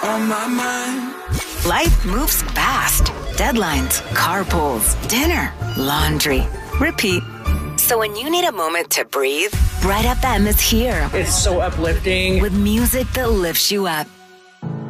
on my mind. Life moves fast. Deadlines, carpools, dinner, laundry, repeat. So when you need a moment to breathe, Bright FM is here It's so uplifting. with music that lifts you up.